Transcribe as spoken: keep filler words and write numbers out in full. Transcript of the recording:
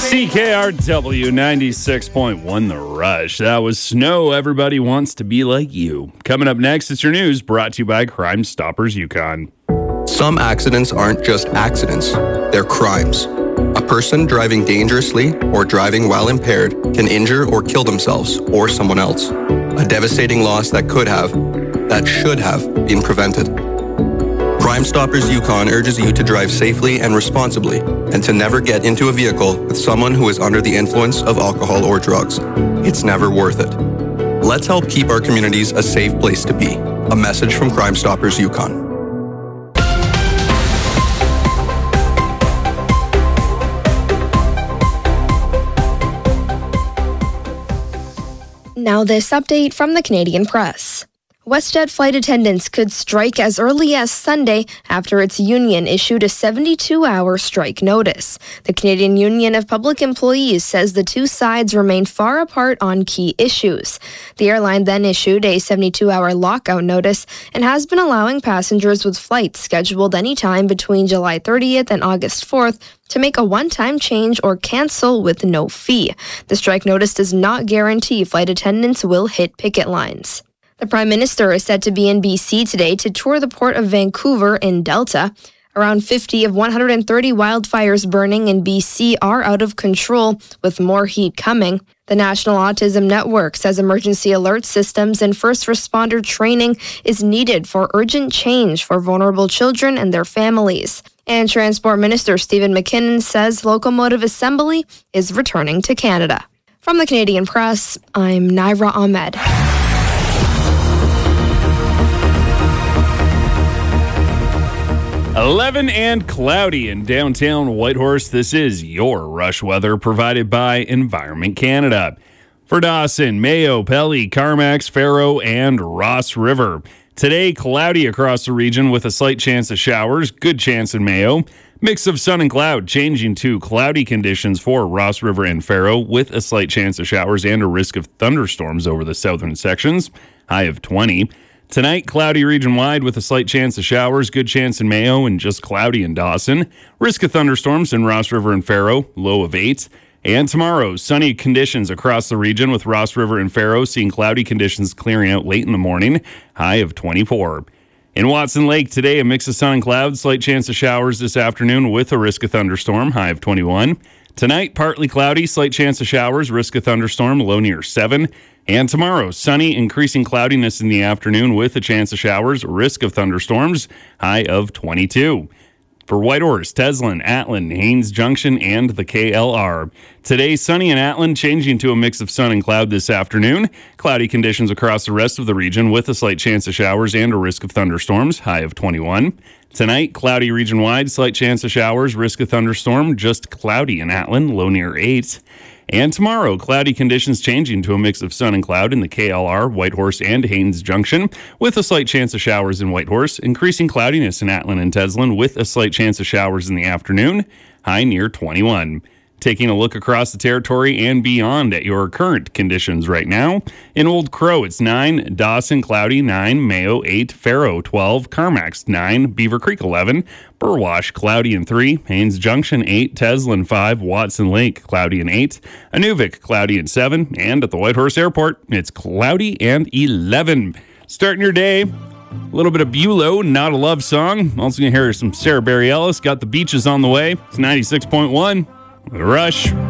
C K R W ninety-six point one The Rush. That was Snow. Everybody wants to be like you. Coming up next, it's your news brought to you by Crime Stoppers Yukon. Some accidents aren't just accidents, they're crimes. A person driving dangerously or driving while impaired can injure or kill themselves or someone else. A devastating loss that could have, that should have, been prevented. Crime Stoppers Yukon urges you to drive safely and responsibly and to never get into a vehicle with someone who is under the influence of alcohol or drugs. It's never worth it. Let's help keep our communities a safe place to be. A message from Crime Stoppers Yukon. Now this update from the Canadian Press. WestJet flight attendants could strike as early as Sunday after its union issued a seventy-two hour strike notice. The Canadian Union of Public Employees says the two sides remain far apart on key issues. The airline then issued a seventy-two hour lockout notice and has been allowing passengers with flights scheduled anytime between July thirtieth and August fourth to make a one-time change or cancel with no fee. The strike notice does not guarantee flight attendants will hit picket lines. The Prime Minister is set to be in B C today to tour the port of Vancouver in Delta. Around fifty of one hundred thirty wildfires burning in B C are out of control, with more heat coming. The National Autism Network says emergency alert systems and first responder training is needed for urgent change for vulnerable children and their families. And Transport Minister Stephen McKinnon says locomotive assembly is returning to Canada. From the Canadian Press, I'm Naira Ahmed. eleven and cloudy in downtown Whitehorse. This is your rush weather provided by Environment Canada. For Dawson, Mayo, Pelly, Carmax, Faro, and Ross River. Today, cloudy across the region with a slight chance of showers. Good chance in Mayo. Mix of sun and cloud changing to cloudy conditions for Ross River and Faro with a slight chance of showers and a risk of thunderstorms over the southern sections. High of twenty. Tonight, cloudy region-wide with a slight chance of showers, good chance in Mayo, and just cloudy in Dawson. Risk of thunderstorms in Ross River and Faro, low of eight. And tomorrow, sunny conditions across the region with Ross River and Faro seeing cloudy conditions clearing out late in the morning, high of twenty-four. In Watson Lake today, a mix of sun and clouds, slight chance of showers this afternoon with a risk of thunderstorm, high of twenty-one. Tonight, partly cloudy, slight chance of showers, risk of thunderstorm, low near seven. And tomorrow, sunny, increasing cloudiness in the afternoon with a chance of showers, risk of thunderstorms, high of twenty-two. For Whitehorse, Teslin, Atlin, Haines Junction, and the K L R. Today, sunny in Atlin, changing to a mix of sun and cloud this afternoon. Cloudy conditions across the rest of the region with a slight chance of showers and a risk of thunderstorms, high of twenty-one. Tonight, cloudy region-wide, slight chance of showers, risk of thunderstorm, just cloudy in Atlin, low near eight. And tomorrow, cloudy conditions changing to a mix of sun and cloud in the K L R, Whitehorse, and Haines Junction, with a slight chance of showers in Whitehorse, increasing cloudiness in Atlin and Teslin, with a slight chance of showers in the afternoon, high near twenty-one. Taking a look across the territory and beyond at your current conditions right now. In Old Crow, it's nine, Dawson, cloudy, nine, Mayo, eight, Faro, twelve, Carmax, nine, Beaver Creek, eleven, Burwash, cloudy and three, Haines Junction, eight, Teslin, five, Watson Lake, cloudy and eight, Inuvik, cloudy and seven, and at the Whitehorse Airport, it's cloudy and eleven. Starting your day, a little bit of Bulow, Not a Love Song. Also going to hear some Sarah Bareilles, got the beaches on the way. It's ninety-six point one. The Rush.